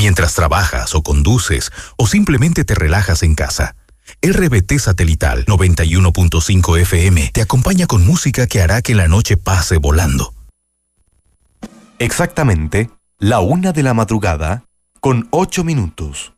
mientras trabajas o conduces o simplemente te relajas en casa. RBT Satelital 91.5 FM te acompaña con música que hará que la noche pase volando. Exactamente, 1:00 a.m, con 8 minutos.